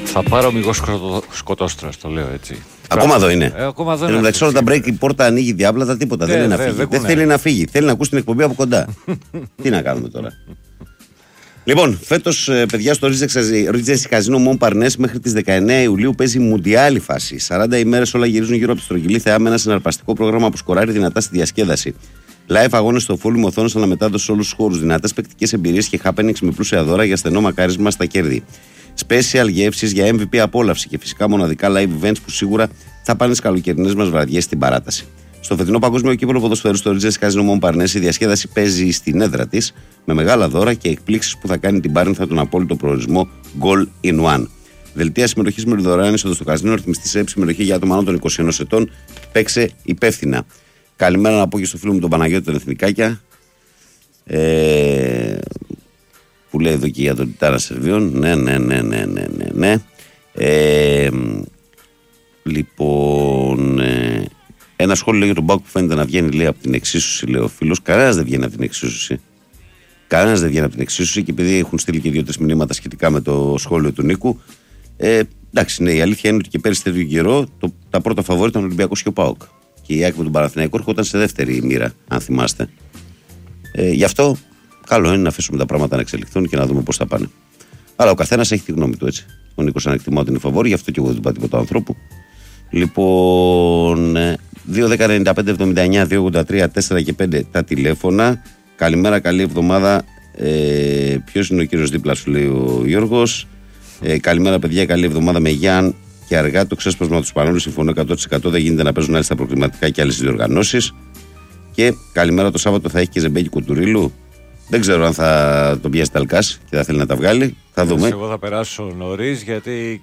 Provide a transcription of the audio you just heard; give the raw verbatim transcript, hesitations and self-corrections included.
Θα πάρω μηγό σκοτώστρα, το λέω έτσι. Ακόμα εδώ είναι. Ε, ακόμα εδώ είναι. Εντάξει, όλα τα break, η πόρτα ανοίγει διάπλατα, τίποτα. Ναι, δεν είναι δε, να φύγει. δεν Δεν θέλει να φύγει. Θέλει να ακούσει την εκπομπή από κοντά. Τι να κάνουμε τώρα. Λοιπόν, φέτος, παιδιά, στο Regency Casino Montparnasse μέχρι τις δεκαεννέα Ιουλίου παίζει μουντιάλη φάση. σαράντα ημέρες όλα γυρίζουν γύρω από τη στρογγυλή θεά με ένα συναρπαστικό πρόγραμμα που σκοράρει δυνατά στη διασκέδαση. Live αγώνες στο full με οθόνες αναμετάδοση σε όλους τους χώρους. Δυνατές παικτικές εμπειρίες και happenings με πλούσια δώρα για στενό μακάρισμα στα κέρδη. Special γεύσεις για εμ βι πι απόλαυση και φυσικά μοναδικά live events που σίγουρα θα πάνε στις καλοκαιρινές μας βραδιές στην παράταση. Στο φετινό Παγκόσμιο Κύπελλο Ποδοσφαίρου στο Regency Casino Montparnasse η διασκέδαση παίζει στην έδρα της με μεγάλα δώρα και εκπλήξεις που θα κάνει την Πάρνηθα τον απόλυτο προορισμό Goal in One. Δελτία συμμετοχής με δωρεάν είσοδο στο καζίνο, ρυθμιστή σε συμμετοχή για άτομα άνω των είκοσι ενός ετών. Παίξε υπεύθυνα. Καλημέρα να πω και στο φίλο μου τον Παναγιώτη τον Εθνικάκια. Ε, που λέει εδώ και για τον Τιτάρα Σερβίων. Ναι, ναι, ναι, ναι, ναι, ναι. ναι. Ε, λοιπόν, ε, ένα σχόλιο για τον Μπάουκ που φαίνεται να βγαίνει, λέει, από την εξίσωση, λέει ο φίλος. Κανένας δεν βγαίνει από την εξίσωση. Κανένας δεν βγαίνει από την εξίσωση και επειδή έχουν στείλει και δύο-τρεις μηνύματα σχετικά με το σχόλιο του Νίκου. Ε, εντάξει, ναι, η αλήθεια είναι ότι και πέρυσι τέτοιο καιρό το, τα πρώτα φαβόρη ήταν ο Ολυμπιακός και ο ΠΑΟΚ. Και η ΑΕΚ με τον Παναθηναϊκό έρχονταν σε δεύτερη μοίρα, αν θυμάστε. Ε, γι' αυτό καλό είναι να αφήσουμε τα πράγματα να εξελιχθούν και να δούμε πώς θα πάνε. Αλλά ο καθένας έχει τη γνώμη του, έτσι. Ο Νίκος ανεκτιμά ότι είναι φαβόρη, γι' αυτό και εγώ δεν πάω τίποτα ανθρώπου. Λοιπόν, δύο δέκα ενενήντα πέντε εβδομήντα εννιά δύο ογδόντα τρία τέσσερα και πέντε τα τηλέφωνα. Καλημέρα, καλή εβδομάδα. Ε, ποιος είναι ο κύριος δίπλα σου, λέει ο Γιώργος. Ε, καλημέρα, παιδιά, καλή εβδομάδα με Γιάν. Και αργά το ξέσπασμα του Σπανούλου, συμφωνώ εκατό τοις εκατό. Δεν γίνεται να παίζουν άλλοι στα προκριματικά και άλλες διοργανώσεις. Και καλημέρα, το Σάββατο θα έχει και Ζεμπέκη Κουτουρίλου. Δεν ξέρω αν θα τον πιάσει Ταλκάς και θα θέλει να τα βγάλει. Θα δούμε. Εγώ θα περάσω νωρίς γιατί